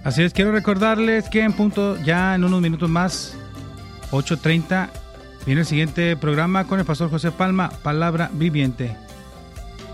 Así es, quiero recordarles que en punto, ya en unos minutos más, 8:30, viene el siguiente programa con el pastor José Palma, Palabra Viviente.